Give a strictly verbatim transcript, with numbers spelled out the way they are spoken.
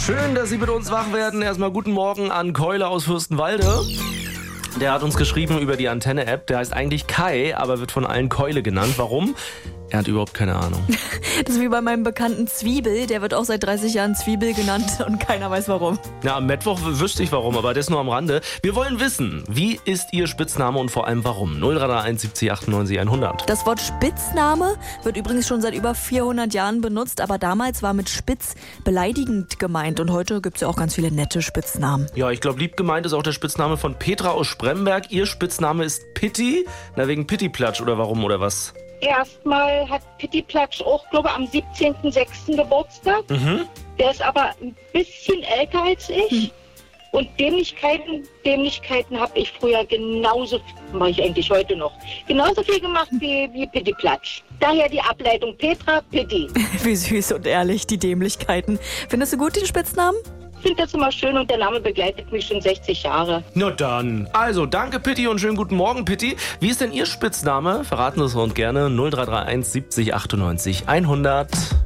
Schön, dass Sie mit uns wach werden. Erstmal guten Morgen an Keule aus Fürstenwalde. Der hat uns geschrieben über die Antenne-App. Der heißt eigentlich Kai, aber wird von allen Keule genannt. Warum? Er hat überhaupt keine Ahnung. Das ist wie bei meinem Bekannten Zwiebel. Der wird auch seit dreißig Jahren Zwiebel genannt und keiner weiß warum. Ja, am Mittwoch wüsste ich warum, aber das nur am Rande. Wir wollen wissen, wie ist Ihr Spitzname und vor allem warum? null drei drei eins siebzig achtundneunzig hundert. Das Wort Spitzname wird übrigens schon seit über vierhundert Jahren benutzt, aber damals war mit Spitz beleidigend gemeint und heute gibt es ja auch ganz viele nette Spitznamen. Ja, ich glaube, lieb gemeint ist auch der Spitzname von Petra aus Spremberg. Ihr Spitzname ist Pitti, na wegen Pittiplatsch oder warum oder was? Erstmal hat Pittiplatsch auch, glaube ich, am siebzehnten sechsten Geburtstag. Mhm. Der ist aber ein bisschen älter als ich. Hm. Und Dämlichkeiten, Dämlichkeiten habe ich früher genauso, mache ich eigentlich heute noch, genauso viel gemacht wie, wie Pittiplatsch. Daher die Ableitung Petra, Pitti. Wie süß und ehrlich, die Dämlichkeiten. Findest du gut den Spitznamen? Ich finde das immer schön und der Name begleitet mich schon sechzig Jahre. Na dann. Also, danke Pitti und schönen guten Morgen, Pitti. Wie ist denn Ihr Spitzname? Verraten Sie es uns gerne. null drei drei eins siebzig achtundneunzig hundert.